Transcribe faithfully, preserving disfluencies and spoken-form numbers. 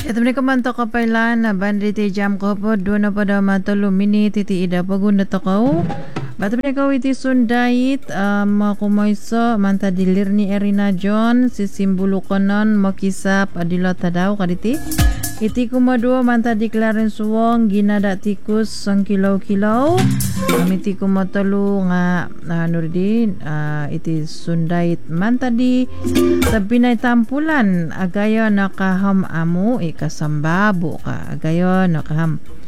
Ito mereka mantok kapailan na bandri ti jam ko po doon na pada matalo minit iti ida pagunda to kau. Bato mereka iti sundait um, kumoyso manta dilir ni Erina John si simbolo konon makisap adilo tadaw kaditi. Iti kumadua manta deklaren suwong ginada tikus sang kilaw-kilaw. Amiti kumatalo nga ano din uh, iti sundait manta di sa pinay tampulan agayo nakaham amo ikasambabo ka agayo nakaham